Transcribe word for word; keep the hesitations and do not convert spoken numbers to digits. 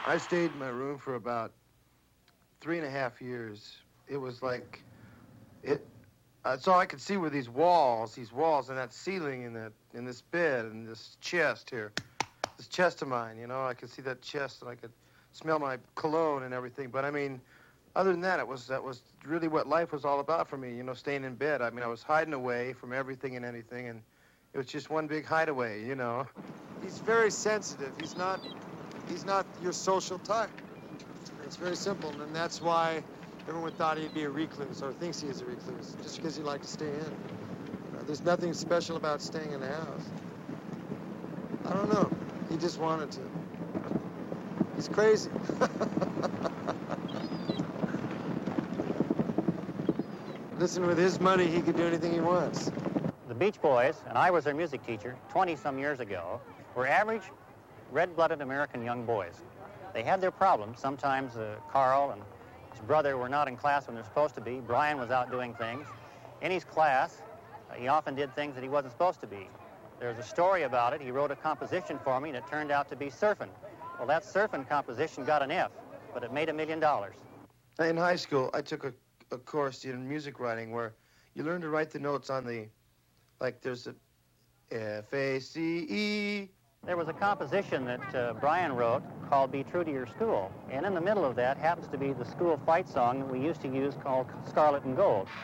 I stayed in my room for about three and a half years. It was like, it, that's all I could see were these walls, these walls and that ceiling and that, and this bed and this chest here. This chest of mine, you know, I could see that chest and I could smell my cologne and everything. But I mean, other than that, it was, that was really what life was all about for me, you know, staying in bed. I mean, I was hiding away from everything and anything, and it was just one big hideaway, you know. He's very sensitive. He's not, he's not your social type. It's very simple, and that's why everyone thought he'd be a recluse, or thinks he is a recluse, just because he liked to stay in. Uh, there's nothing special about staying in the house. I don't know. He just wanted to. He's crazy. Listen, with his money, he could do anything he wants. The Beach Boys, and I was their music teacher twenty-some years ago, were average, red-blooded American young boys. They had their problems. Sometimes uh, Carl and his brother were not in class when they're supposed to be. Brian was out doing things. In his class, uh, he often did things that he wasn't supposed to be. There's a story about it. He wrote a composition for me, and it turned out to be surfing. Well, that surfing composition got an F, but it made a million dollars. In high school, I took a, a course in music writing where you learn to write the notes on the, like there's a F, A, C, E. There was a composition that uh, Brian wrote called Be True to Your School. And in the middle of that happens to be the school fight song that we used to use called Scarlet and Gold.